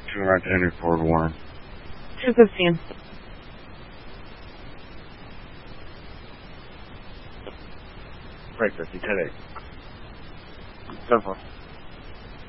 right to enter Fort Warren. 215. Right, 50, 10-8. 10-4.